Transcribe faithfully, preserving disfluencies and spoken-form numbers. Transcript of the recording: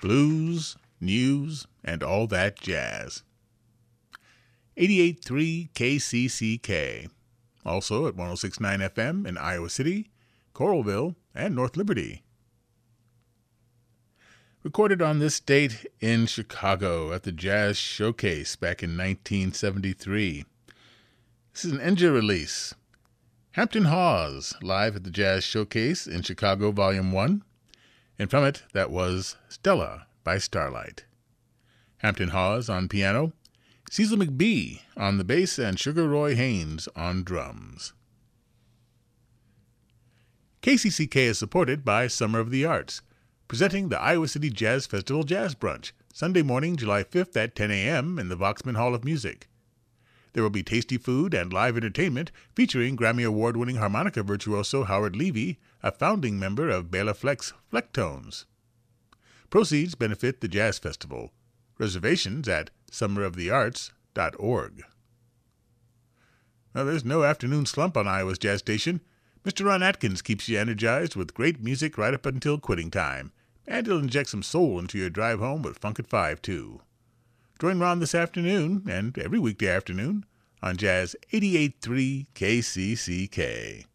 blues, news, and all that jazz. eighty-eight point three K C C K, also at one oh six point nine F M in Iowa City, Coralville, and North Liberty. Recorded on this date in Chicago at the Jazz Showcase back in nineteen seventy-three. This is an N J release. Hampton Hawes, live at the Jazz Showcase in Chicago, Volume one. And from it, that was Stella by Starlight. Hampton Hawes on piano, Cecil McBee on the bass, and Sugar Roy Haynes on drums. K C C K is supported by Summer of the Arts, presenting the Iowa City Jazz Festival Jazz Brunch, Sunday morning, July fifth at ten a.m. in the Voxman Hall of Music. There will be tasty food and live entertainment featuring Grammy Award-winning harmonica virtuoso Howard Levy, a founding member of Bela Fleck's Flecktones. Proceeds benefit the Jazz Festival. Reservations at summer of the arts dot org. Well, there's no afternoon slump on Iowa's Jazz Station. Mister Ron Atkins keeps you energized with great music right up until quitting time, and he'll inject some soul into your drive home with Funk at five, too. Join Ron this afternoon, and every weekday afternoon, on Jazz eighty-eight point three K C C K.